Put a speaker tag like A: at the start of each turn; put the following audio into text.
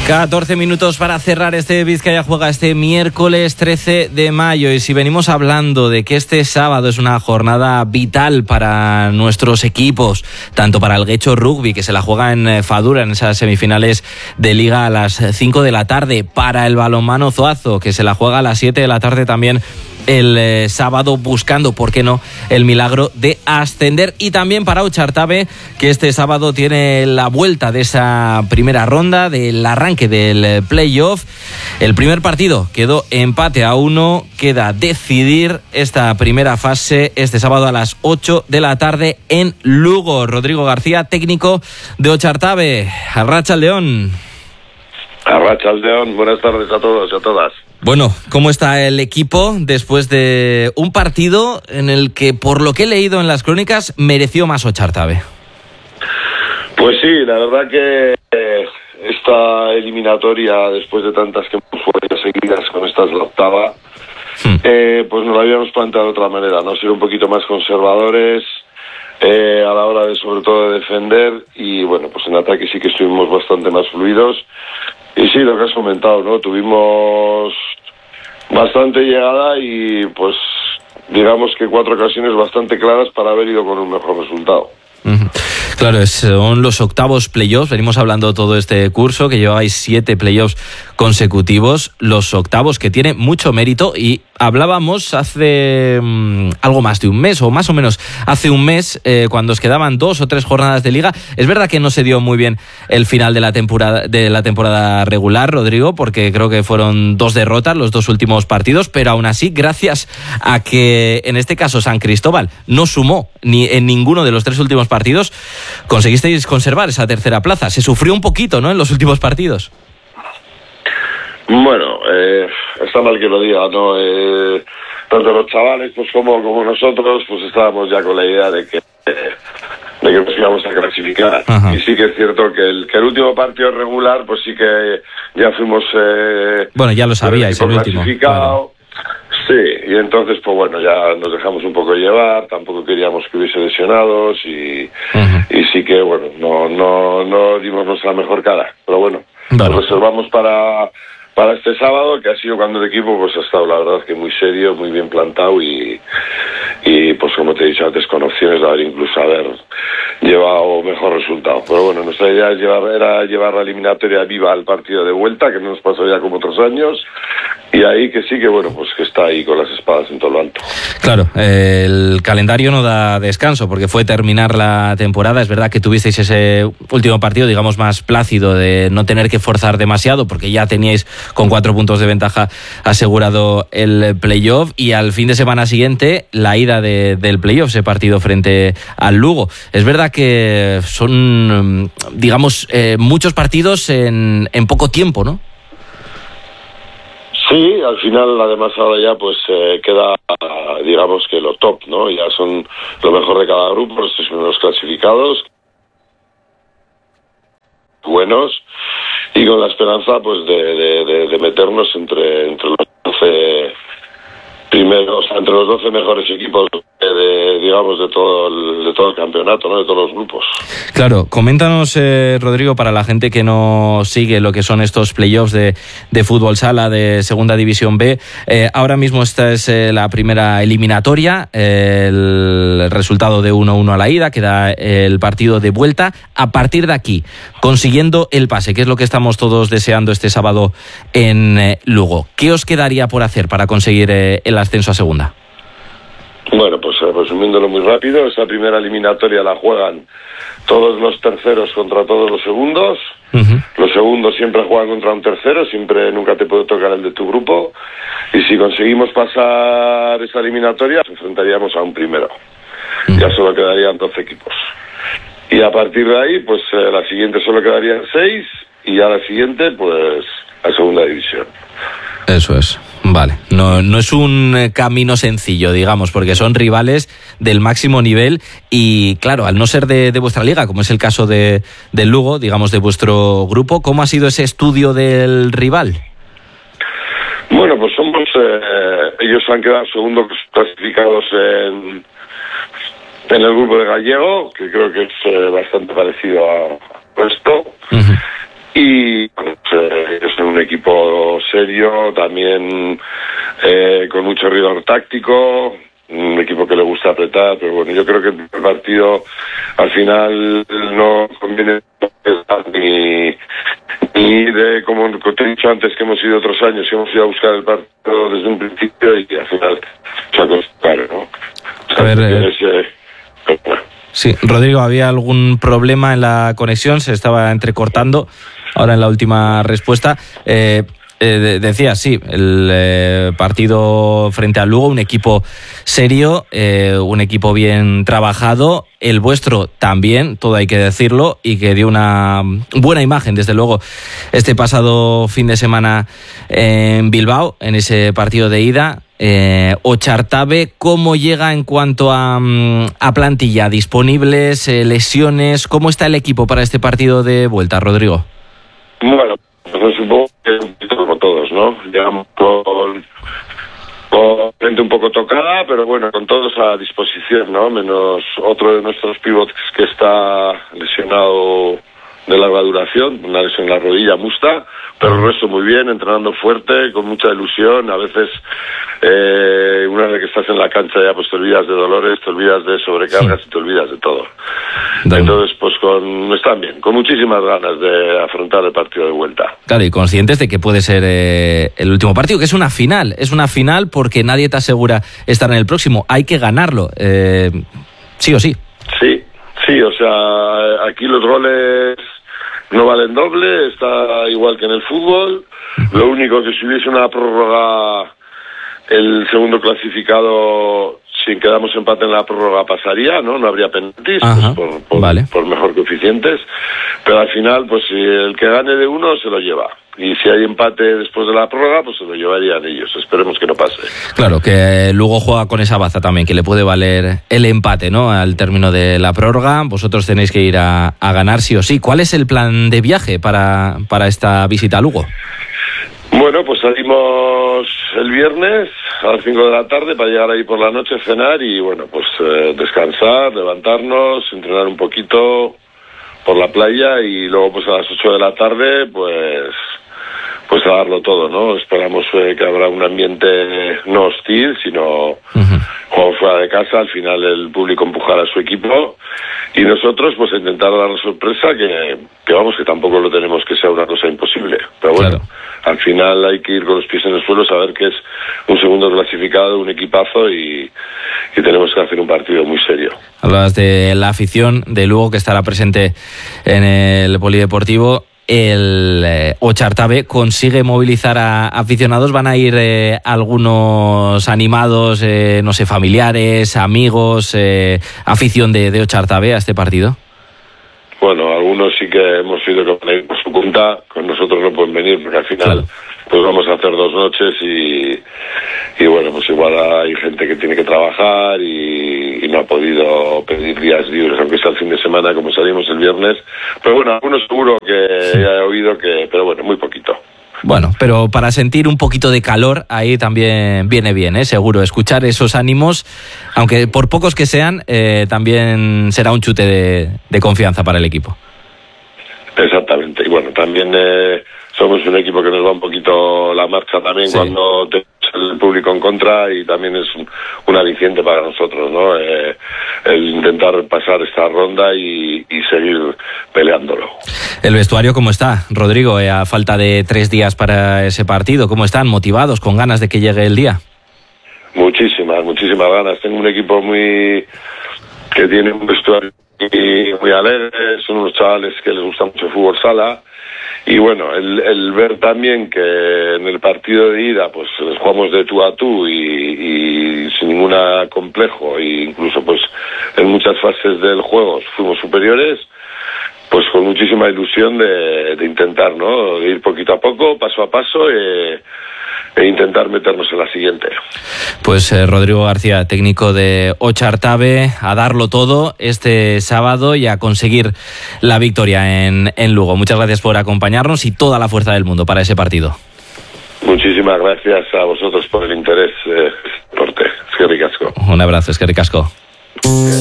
A: 14 minutos para cerrar este Vizcaya Juega este miércoles 13 de mayo. Y si venimos hablando de que este sábado es una jornada vital para nuestros equipos, tanto para el Guecho Rugby, que se la juega en Fadura en esas semifinales de Liga a las 5 de la tarde, para el balonmano Zuazo, que se la juega a las 7 de la tarde también el sábado, buscando, ¿por qué no?, el milagro de ascender. Y también para Ochartabe, que este sábado tiene la vuelta de esa primera ronda, del arranque del playoff. El primer partido quedó empate a 1, queda decidir esta primera fase este sábado a las 8 de la tarde en Lugo. Rodrigo García, técnico de Ochartabe. Arratsaldeon.
B: Arratsaldeon, buenas tardes a todos y a todas.
A: Bueno, ¿cómo está el equipo después de un partido en el que, por lo que he leído en las crónicas, mereció más Ochartabe?
B: Pues sí, la verdad que esta eliminatoria, después de tantas que hemos jugado seguidas, con esta es la octava, pues nos la habíamos planteado de otra manera, ¿no? Ser un poquito más conservadores a la hora de, sobre todo, de defender, y bueno, pues en ataque sí que estuvimos bastante más fluidos. Y sí, lo que has comentado, ¿no? Tuvimos bastante llegada y, pues, digamos que 4 ocasiones bastante claras para haber ido con un mejor resultado.
A: Claro, son los octavos playoffs. Venimos hablando todo este curso, que lleváis 7 playoffs consecutivos. Los octavos, que tiene mucho mérito, y hablábamos hace algo más de un mes, o más o menos hace un mes, cuando os quedaban 2 o 3 jornadas de liga. Es verdad que no se dio muy bien el final de la temporada regular, Rodrigo, porque creo que fueron 2 derrotas los 2 últimos partidos, pero aún así, gracias a que en este caso San Cristóbal no sumó ni en ninguno de los 3 últimos partidos, conseguisteis conservar esa tercera plaza. Se sufrió un poquito, ¿no?, en los últimos partidos.
B: Bueno, está mal que lo diga, ¿no? Tanto los chavales pues como nosotros, pues estábamos ya con la idea de que nos íbamos a clasificar. Ajá. Y sí que es cierto que el último partido regular, pues sí que ya fuimos...
A: bueno, ya lo sabíais, el último.
B: Claro. Sí, y entonces, pues bueno, ya nos dejamos un poco llevar, tampoco queríamos que hubiese lesionados y sí que, bueno, no dimos nuestra mejor cara, pero bueno, lo reservamos para este sábado, que ha sido cuando el equipo pues ha estado, la verdad, que muy serio, muy bien plantado y pues como te he dicho antes, con opciones de haber llevado mejor resultado. Pero bueno, nuestra idea era llevar la eliminatoria viva al partido de vuelta, que no nos pasó ya como otros años, y ahí que sí que, bueno, pues que está ahí con las espadas en todo lo alto.
A: Claro, el calendario no da descanso, porque fue terminar la temporada. Es verdad que tuvisteis ese último partido, digamos, más plácido, de no tener que forzar demasiado, porque ya teníais con 4 puntos de ventaja asegurado el playoff, y al fin de semana siguiente la ida del playoff, ese partido frente al Lugo. Es verdad que son, digamos, muchos partidos en poco tiempo, ¿no?
B: Sí, al final, además, ahora ya pues queda, digamos que lo top, ¿no? Ya son lo mejor de cada grupo, los 3 primeros clasificados, buenos, y con la esperanza pues de meternos entre los 12 primeros, entre los 12 mejores equipos digamos de todo el campeonato, ¿no?, de todos los grupos.
A: Claro, coméntanos, Rodrigo, para la gente que no sigue lo que son estos playoffs de fútbol sala de Segunda División B. Ahora mismo esta es la primera eliminatoria, el resultado de 1-1 a la ida, queda el partido de vuelta. A partir de aquí, consiguiendo el pase, que es lo que estamos todos deseando este sábado en Lugo, ¿qué os quedaría por hacer para conseguir el ascenso a segunda?
B: Bueno, pues resumiéndolo muy rápido, esa primera eliminatoria la juegan todos los terceros contra todos los segundos. Los segundos siempre juegan contra un tercero, nunca te puede tocar el de tu grupo, y si conseguimos pasar esa eliminatoria, nos enfrentaríamos a un primero. Ya solo quedarían 12 equipos. Y a partir de ahí, pues la siguiente solo quedarían 6, y ya la siguiente, pues a segunda división.
A: Eso es. Vale, no es un camino sencillo, digamos, porque son rivales del máximo nivel y, claro, al no ser de vuestra liga, como es el caso del Lugo, digamos, de vuestro grupo, ¿cómo ha sido ese estudio del rival?
B: Bueno, pues ellos han quedado segundos clasificados en el grupo de Gallego, que creo que es bastante parecido a esto. Y es un equipo serio, también con mucho rigor táctico, un equipo que le gusta apretar, pero bueno, yo creo que el partido al final no conviene ni de, como te he dicho antes, que hemos ido otros años, que hemos ido a buscar el partido desde un principio y al final se ha costado, ¿no? O sea,
A: a ver, sí, Rodrigo, ¿había algún problema en la conexión? Se estaba entrecortando ahora en la última respuesta. Decía, sí, el partido frente al Lugo, un equipo serio, un equipo bien trabajado, el vuestro también, todo hay que decirlo, y que dio una buena imagen, desde luego, este pasado fin de semana en Bilbao, en ese partido de ida. Otxartabe, ¿cómo llega en cuanto a plantilla? ¿Disponibles, lesiones? ¿Cómo está el equipo para este partido de vuelta, Rodrigo?
B: Bueno, pues supongo que un poquito como todos, ¿no? Llegamos con gente un poco tocada, pero bueno, con todos a disposición, ¿no? Menos otro de nuestros pivots que está lesionado de larga duración, una lesión en la rodilla, Musta, pero el resto muy bien, entrenando fuerte, con mucha ilusión. A veces, una vez que estás en la cancha ya pues te olvidas de dolores, te olvidas de sobrecargas y te olvidas de todo. Entonces, pues están bien, con muchísimas ganas de afrontar el partido de vuelta.
A: Claro, y conscientes de que puede ser el último partido, que es una final porque nadie te asegura estar en el próximo, hay que ganarlo, sí o sí. Sí, o sea, aquí los goles no valen doble, está igual que en el fútbol. Lo único que si hubiese una prórroga, el segundo clasificado, si quedamos empate en la prórroga, pasaría, ¿no? No habría penaltis, pues por mejor coeficientes. Pero al final, pues si el que gane de uno se lo lleva. Y si hay empate después de la prórroga, pues se lo llevarían ellos. Esperemos que no pase. Claro, que luego juega con esa baza también, que le puede valer el empate, ¿no? Al término de la prórroga, vosotros tenéis que ir a ganar sí o sí. ¿Cuál es el plan de viaje para esta visita a Lugo? Bueno, pues salimos el viernes a las 5 de la tarde para llegar ahí por la noche, cenar y, bueno, pues descansar, levantarnos, entrenar un poquito por la playa y luego pues a las 8 de la tarde pues a darlo todo, ¿no? Esperamos que habrá un ambiente no hostil, sino juego fuera de casa. Al final el público empujará a su equipo y nosotros pues intentar dar la sorpresa que vamos, que tampoco lo tenemos que sea una cosa imposible, pero bueno, al final hay que ir con los pies en el suelo, saber que es un segundo clasificado, un equipazo y tenemos que hacer un partido muy serio. Hablabas de la afición de Lugo que estará presente en el polideportivo. El Otxartabe consigue movilizar a aficionados. ¿Van a ir algunos animados, no sé, familiares, amigos, afición de Otxartabe a este partido? Bueno, algunos sí que hemos ido por su cuenta, con nosotros no pueden venir porque al final pues vamos a hacer 2 noches y bueno, pues igual hay gente que tiene que trabajar y no ha podido pedir días libres, aunque sea el fin de semana como salimos el viernes. Pero bueno, algunos seguro que he oído pero bueno, muy poquito. Bueno, pero para sentir un poquito de calor, ahí también viene bien, seguro. Escuchar esos ánimos, aunque por pocos que sean, también será un chute de confianza para el equipo. Exactamente. Y bueno, también somos un equipo que nos va un poquito la marcha también cuando tenemos el público en contra y también es un aliciente para nosotros, ¿no? El intentar pasar esta ronda y seguir peleándolo. ¿El vestuario cómo está, Rodrigo? A falta de 3 días para ese partido, ¿cómo están? ¿Motivados, con ganas de que llegue el día? Muchísimas ganas. Tengo un equipo que tiene un vestuario muy alegre, son unos chavales que les gusta mucho el fútbol sala. Y bueno, el ver también que en el partido de ida pues les jugamos de tú a tú y sin ningún complejo e incluso pues en muchas fases del juego fuimos superiores, pues con muchísima ilusión de intentar, ¿no? De ir poquito a poco, paso a paso e intentar meternos en la siguiente. Pues Rodrigo García, técnico de Otxartabe, a darlo todo este sábado y a conseguir la victoria en Lugo. Muchas gracias por acompañarnos y toda la fuerza del mundo para ese partido. Muchísimas gracias a vosotros por el interés. Eskerrik asko. Un abrazo, eskerrik asko.